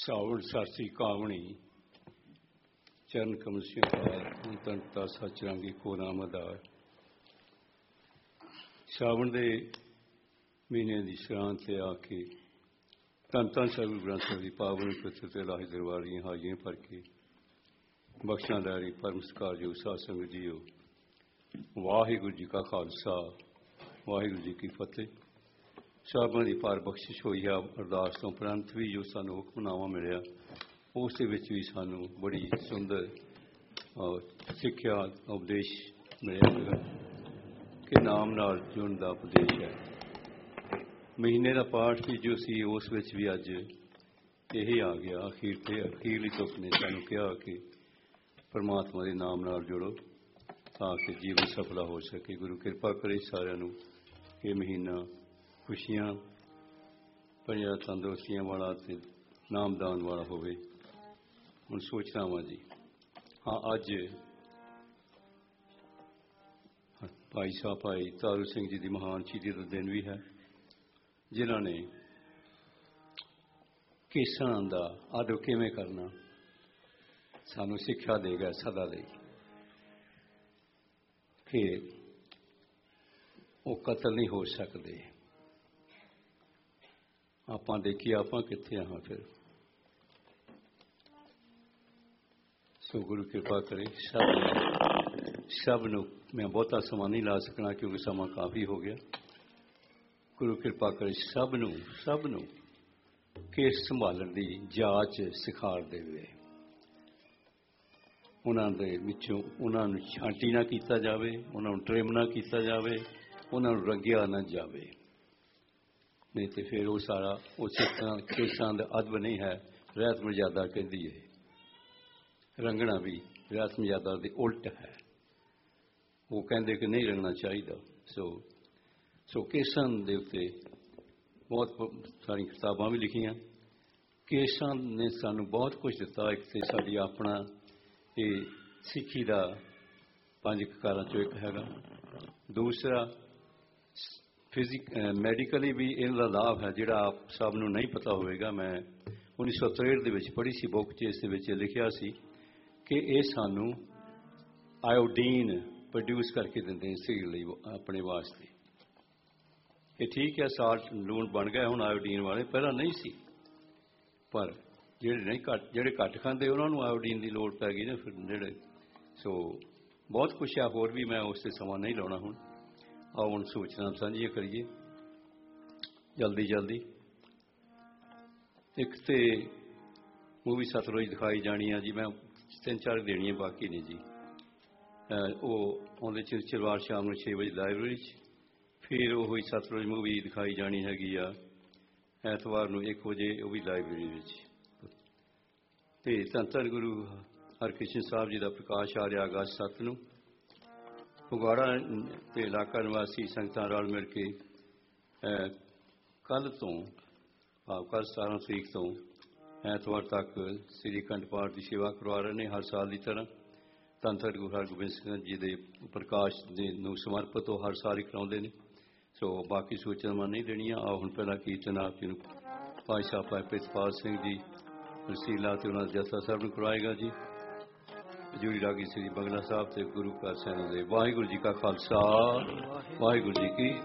ਸਾਵਣ ਸਾਸੀ ਕਾਵਣੀ ਚਰਨ ਕਮਲ ਸਿੰਘ ਤੰਤਾ ਸਚਰੰਗੀ ਕੋ ਨਾਮ ਅਦਾਰ। ਸਾਵਣ ਦੇ ਮਹੀਨੇ ਦੀ ਸ਼ਰਾਂਤ ਤੇ ਆ ਕੇ ਧੰਨ ਧੰਨ ਸਾਹਿਬ ਗੁਰੂ ਗ੍ਰੰਥ ਸਾਹਿਬ ਦੀ ਪਾਵਨ ਪ੍ਰਤਿ ਤੇ ਲਾਹੀ ਦਰਬਾਰ ਦੀਆਂ ਹਾਜ਼ਰੀਆਂ ਭਰ ਕੇ ਬਖਸ਼ਾਂ ਦਾਰੀ ਪਰਮ ਸਤਿਕਾਰਯੋਗ ਸਾਧ ਸੰਗਤ ਜੀਓ, ਵਾਹਿਗੁਰੂ ਜੀ ਕਾ ਖਾਲਸਾ ਵਾਹਿਗੁਰੂ ਜੀ ਕੀ ਫਤਿਹ। ਸਾਧਾਂ ਦੀ ਪਾਰ ਬਖਸ਼ਿਸ਼ ਹੋਈ ਆ ਅਰਦਾਸ ਤੋਂ ਉਪਰੰਤ ਵੀ ਜੋ ਸਾਨੂੰ ਹੁਕਮਨਾਮਾ ਮਿਲਿਆ ਉਸ ਦੇ ਵਿੱਚ ਵੀ ਸਾਨੂੰ ਬੜੀ ਸੁੰਦਰ ਸਿੱਖਿਆ ਉਪਦੇਸ਼ ਮਿਲਿਆ ਕਿ ਨਾਮ ਨਾਲ ਜੁੜਨ ਦਾ ਉਪਦੇਸ਼ ਹੈ। ਮਹੀਨੇ ਦਾ ਪਾਠ ਵੀ ਜੋ ਸੀ ਉਸ ਵਿੱਚ ਵੀ ਅੱਜ ਇਹ ਆ ਗਿਆ। ਅਖੀਰਲੀ ਤੁਕ ਨੇ ਸਾਨੂੰ ਕਿਹਾ ਕਿ ਪਰਮਾਤਮਾ ਦੇ ਨਾਮ ਨਾਲ ਜੁੜੋ ਤਾਂ ਕਿ ਜੀਵਨ ਸਫਲਾ ਹੋ ਸਕੇ। ਗੁਰੂ ਕਿਰਪਾ ਕਰੇ ਸਾਰਿਆਂ ਨੂੰ ਇਹ ਮਹੀਨਾ ਖੁਸ਼ੀਆਂ ਭਰਿਆ, ਤੰਦਰੁਸਤੀਆਂ ਵਾਲਾ ਅਤੇ ਨਾਮਦਾਨ ਵਾਲਾ ਹੋਵੇ। ਹੁਣ ਸੋਚਦਾ ਵਾਂ ਜੀ, ਹਾਂ ਅੱਜ ਭਾਈ ਸਾਹਿਬ ਭਾਈ ਤਾਰੂ ਸਿੰਘ ਜੀ ਦੀ ਮਹਾਨ ਸ਼ਹੀਦੀ ਦਾ ਦਿਨ ਵੀ ਹੈ, ਜਿਨ੍ਹਾਂ ਨੇ ਕੇਸਾਂ ਦਾ ਆਦਰ ਕਿਵੇਂ ਕਰਨਾ ਸਾਨੂੰ ਸਿੱਖਿਆ ਦੇ ਗਏ ਸਦਾ ਲਈ ਕਿ ਉਹ ਕਤਲ ਨਹੀਂ ਹੋ ਸਕਦੇ। ਆਪਾਂ ਦੇਖੀਏ ਆਪਾਂ ਕਿੱਥੇ ਹਾਂ ਫਿਰ। ਸੋ ਗੁਰੂ ਕਿਰਪਾ ਕਰੇ ਸਭ ਨੂੰ ਮੈਂ ਬਹੁਤਾ ਸਮਾਂ ਨਹੀਂ ਲਾ ਸਕਣਾ ਕਿਉਂਕਿ ਸਮਾਂ ਕਾਫੀ ਹੋ ਗਿਆ। ਗੁਰੂ ਕਿਰਪਾ ਕਰੇ ਸਭ ਨੂੰ ਕੇਸ ਸੰਭਾਲਣ ਦੀ ਜਾਚ ਸਿਖਾਰ ਦੇਵੇ। ਉਹਨਾਂ ਦੇ ਵਿੱਚੋਂ ਉਹਨਾਂ ਨੂੰ ਛਾਂਟੀ ਨਾ ਕੀਤਾ ਜਾਵੇ, ਉਹਨਾਂ ਨੂੰ ਟ੍ਰਿਮ ਨਾ ਕੀਤਾ ਜਾਵੇ, ਉਹਨਾਂ ਨੂੰ ਰੰਗਿਆ ਨਾ ਜਾਵੇ, ਨਹੀਂ ਤੇ ਫਿਰ ਉਹ ਸਾਰਾ ਉਸੇ ਤਰ੍ਹਾਂ ਕੇਸਾਂ ਦਾ ਅਦਬ ਨਹੀਂ ਹੈ। ਰਹਿਤ ਮਰਜ਼ਾਦਾ ਕਹਿੰਦੀ ਹੈ, ਰੰਗਣਾ ਵੀ ਰਹਿਤ ਮਰਜ਼ਾਦਾ ਦੇ ਉਲਟ ਹੈ। ਉਹ ਕਹਿੰਦੇ ਕਿ ਨਹੀਂ ਰੰਗਣਾ ਚਾਹੀਦਾ। ਸੋ ਕੇਸਾਂ ਦੇ ਉੱਤੇ ਬਹੁਤ ਸਾਰੀਆਂ ਕਿਤਾਬਾਂ ਵੀ ਲਿਖੀਆਂ। ਕੇਸਾਂ ਨੇ ਸਾਨੂੰ ਬਹੁਤ ਕੁਝ ਦਿੱਤਾ। ਇੱਕ ਤੇ ਸਾਡੀ ਆਪਣਾ ਇਹ ਸਿੱਖੀ ਦਾ 5 ਕਕਾਰਾਂ 'ਚੋਂ ਇੱਕ ਹੈਗਾ। ਦੂਸਰਾ ਮੈਡੀਕਲੀ ਵੀ ਇਹਨਾਂ ਦਾ ਲਾਭ ਹੈ ਜਿਹੜਾ ਆਪ ਸਭ ਨੂੰ ਨਹੀਂ ਪਤਾ ਹੋਵੇਗਾ। ਮੈਂ 1963 ਦੇ ਵਿੱਚ ਪੜ੍ਹੀ ਸੀ ਬੁੱਕ 'ਚ, ਇਸ ਦੇ ਵਿੱਚ ਲਿਖਿਆ ਸੀ ਕਿ ਇਹ ਸਾਨੂੰ ਆਇਓਡੀਨ ਪ੍ਰੋਡਿਊਸ ਕਰਕੇ ਦਿੰਦੇ ਸਰੀਰ ਲਈ ਆਪਣੇ ਵਾਸਤੇ। ਇਹ ਠੀਕ ਹੈ, ਸਾਲਟ ਲੂਣ ਬਣ ਗਿਆ ਹੁਣ ਆਇਓਡੀਨ ਵਾਲੇ, ਪਹਿਲਾਂ ਨਹੀਂ ਸੀ। ਪਰ ਜਿਹੜੇ ਘੱਟ ਖਾਂਦੇ ਉਹਨਾਂ ਨੂੰ ਆਇਓਡੀਨ ਦੀ ਲੋੜ ਪੈ ਗਈ ਨਾ ਫਿਰ ਜਿਹੜੇ। ਸੋ ਬਹੁਤ ਕੁਛ ਹੈ ਹੋਰ ਵੀ, ਮੈਂ ਉਸ 'ਤੇ ਸਮਾਂ ਨਹੀਂ ਲਾਉਣਾ ਹੁਣ। ਆਓ ਹੁਣ ਸੂਚਨਾ ਸਾਂਝੀਆਂ ਕਰੀਏ ਜਲਦੀ। ਇੱਕ ਤੇ ਮੂਵੀ ਸਤਲੁਜ ਦਿਖਾਈ ਜਾਣੀ ਆ ਜੀ, ਮੈਂ 3-4 ਦੇਣੀਆਂ ਬਾਕੀ ਨੇ ਜੀ। ਉਹ ਉਹਦੇ 'ਚ ਸ਼ਨੀਵਾਰ ਸ਼ਾਮ ਨੂੰ 6 ਵਜੇ ਲਾਇਬ੍ਰੇਰੀ 'ਚ, ਫਿਰ ਉਹ ਹੀ ਸਤਲੁਜ ਮੂਵੀ ਦਿਖਾਈ ਜਾਣੀ ਹੈਗੀ ਆ ਐਤਵਾਰ ਨੂੰ 1 ਵਜੇ, ਉਹ ਵੀ ਲਾਇਬ੍ਰੇਰੀ ਵਿੱਚ। ਅਤੇ ਧੰਨ ਧੰਨ ਗੁਰੂ ਹਰਕ੍ਰਿਸ਼ਨ ਸਾਹਿਬ ਜੀ ਦਾ ਪ੍ਰਕਾਸ਼ ਆ ਰਿਹਾ ਅਗਸਤ 7 ਨੂੰ। ਫਗਵਾੜਾ ਅਤੇ ਇਲਾਕਾ ਨਿਵਾਸੀ ਸੰਗਤਾਂ ਰਲ ਮਿਲ ਕੇ ਕੱਲ੍ਹ 17 ਤਰੀਕ ਤੋਂ ਐਤਵਾਰ ਤੱਕ ਸ੍ਰੀ ਅਖੰਡ ਪਾਠ ਦੀ ਸੇਵਾ ਕਰਵਾ ਰਹੇ ਨੇ। ਹਰ ਸਾਲ ਦੀ ਤਰ੍ਹਾਂ ਧੰਨ ਧੰਨ ਗੁਰੂ ਹਰਗੋਬਿੰਦ ਸਿੰਘ ਜੀ ਦੇ ਪ੍ਰਕਾਸ਼ ਦੇ ਨੂੰ ਸਮਰਪਿਤ ਉਹ ਹਰ ਸਾਲ ਹੀ ਕਰਾਉਂਦੇ ਨੇ। ਸੋ ਬਾਕੀ ਸੂਚਨਾਵਾਂ ਨਹੀਂ ਦੇਣੀਆਂ। ਆਓ ਹੁਣ ਪਹਿਲਾਂ ਕੀਰਤਨ ਆਪ ਜੀ ਨੂੰ ਭਾਈ ਸਾਹਿਬ ਭਾਈ ਪ੍ਰਿਤਪਾਲ ਸਿੰਘ ਜੀ ਰਸੀਲਾ ਅਤੇ ਉਹਨਾਂ ਦਾ ਜਥਾ ਸਾਹਿਬ ਨੂੰ ਕਰਵਾਏਗਾ ਜੀ। ਹਜ਼ੂਰੀ ਰਾਗੀ ਸ੍ਰੀ ਬੰਗਲਾ ਸਾਹਿਬ ਤੇ ਗੁਰੂ ਘਰ ਸੈਨਾ ਦੇ। ਵਾਹਿਗੁਰੂ ਜੀ ਕਾ ਖਾਲਸਾ ਵਾਹਿਗੁਰੂ ਜੀ ਕੀ